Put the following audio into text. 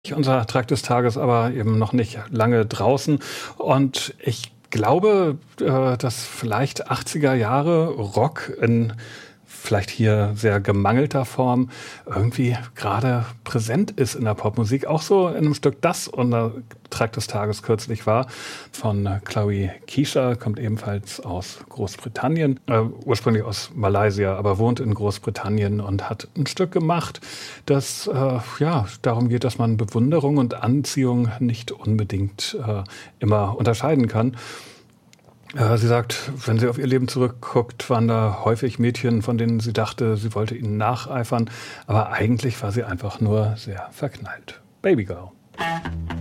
Unser Track des Tages aber eben noch nicht lange draußen. Und ich glaube, dass vielleicht 80er Jahre Rock in vielleicht hier sehr gemangelter Form irgendwie gerade präsent ist in der Popmusik. Auch so in einem Stück, das unser Track des Tages kürzlich war, von Chloe Keysha, kommt ebenfalls aus Großbritannien, ursprünglich aus Malaysia, aber wohnt in Großbritannien und hat ein Stück gemacht, das darum geht, dass man Bewunderung und Anziehung nicht unbedingt immer unterscheiden kann. Sie sagt, wenn sie auf ihr Leben zurückguckt, waren da häufig Mädchen, von denen sie dachte, sie wollte ihnen nacheifern. Aber eigentlich war sie einfach nur sehr verknallt. Baby Girl.